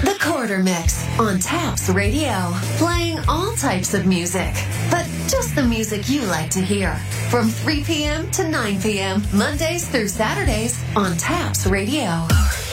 The Quarter Mix on Taps Radio. Playing all types of music, but just the music you like to hear. From 3 p.m. to 9 p.m., Mondays through Saturdays on Taps Radio.